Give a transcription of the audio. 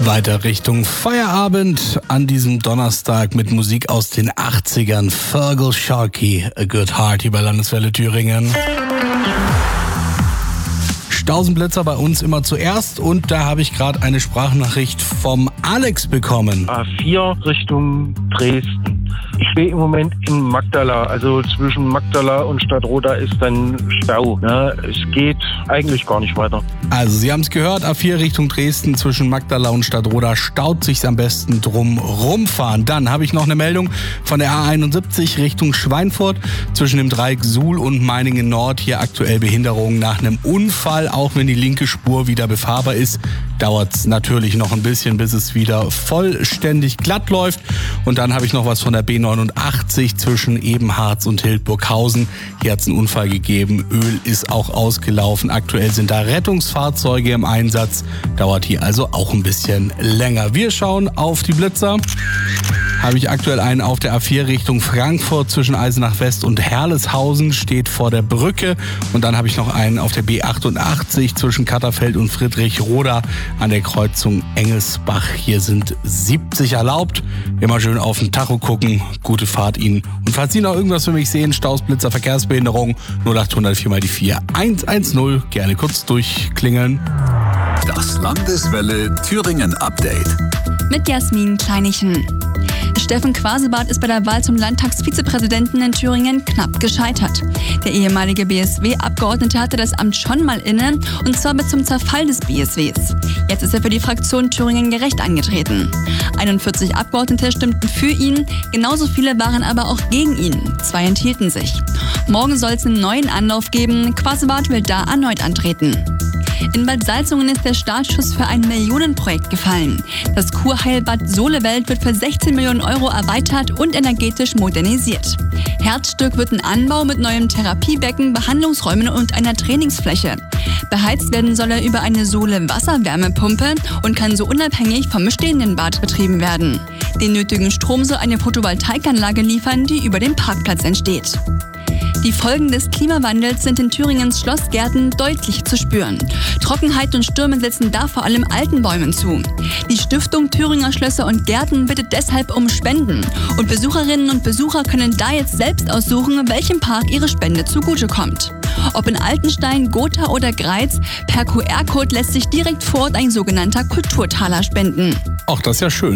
Weiter Richtung Feierabend an diesem Donnerstag mit Musik aus den 80ern. Fergal Sharkey, A Good Heart hier bei Landeswelle Thüringen. Stausenblitzer bei uns immer zuerst und da habe ich gerade eine Sprachnachricht vom Alex bekommen. A4 Richtung Dresden. Ich stehe im Moment in Magdala, also zwischen Magdala und Stadtroda ist dann Stau. Ja, es geht eigentlich gar nicht weiter. Also Sie haben es gehört, A4 Richtung Dresden zwischen Magdala und Stadtroda staut sich's am besten drum rumfahren. Dann habe ich noch eine Meldung von der A71 Richtung Schweinfurt zwischen dem Dreieck Suhl und Meiningen Nord. Hier aktuell Behinderung nach einem Unfall. Auch wenn die linke Spur wieder befahrbar ist, dauert es natürlich noch ein bisschen, bis es wieder vollständig glatt läuft. Und dann habe ich noch was von der B89 zwischen Ebenharz und Hildburghausen. Hier hat es einen Unfall gegeben. Öl ist auch ausgelaufen. Aktuell sind da Rettungsfahrzeuge im Einsatz. Dauert hier also auch ein bisschen länger. Wir schauen auf die Blitzer. Habe ich aktuell einen auf der A4 Richtung Frankfurt zwischen Eisenach West und Herleshausen, steht vor der Brücke. Und dann habe ich noch einen auf der B88 zwischen Katterfeld und Friedrichroda an der Kreuzung Engelsbach. Hier sind 70 erlaubt. Immer schön auf den Tacho gucken. Gute Fahrt Ihnen. Und falls Sie noch irgendwas für mich sehen, Staus, Blitzer, Verkehrsbehinderung, 0800 4 mal die 4 110. Gerne kurz durchklingeln. Das Landeswelle Thüringen Update. Mit Jasmin Kleinichen. Steffen Quasebart ist bei der Wahl zum Landtagsvizepräsidenten in Thüringen knapp gescheitert. Der ehemalige BSW-Abgeordnete hatte das Amt schon mal inne, und zwar bis zum Zerfall des BSWs. Jetzt ist er für die Fraktion Thüringen gerecht angetreten. 41 Abgeordnete stimmten für ihn, genauso viele waren aber auch gegen ihn. 2 enthielten sich. Morgen soll es einen neuen Anlauf geben. Quasebart will da erneut antreten. In Bad Salzungen ist der Startschuss für ein Millionenprojekt gefallen. Das Kurheilbad Solewelt wird für 16 Millionen Euro erweitert und energetisch modernisiert. Herzstück wird ein Anbau mit neuem Therapiebecken, Behandlungsräumen und einer Trainingsfläche. Beheizt werden soll er über eine Sohle-Wasserwärmepumpe und kann so unabhängig vom bestehenden Bad betrieben werden. Den nötigen Strom soll eine Photovoltaikanlage liefern, die über dem Parkplatz entsteht. Die Folgen des Klimawandels sind in Thüringens Schlossgärten deutlich zu spüren. Trockenheit und Stürme setzen da vor allem alten Bäumen zu. Die Stiftung Thüringer Schlösser und Gärten bittet deshalb um Spenden. Und Besucherinnen und Besucher können da jetzt selbst aussuchen, welchem Park ihre Spende zugutekommt. Ob in Altenstein, Gotha oder Greiz, per QR-Code lässt sich direkt vor Ort ein sogenannter Kulturtaler spenden. Ach, das ist ja schön.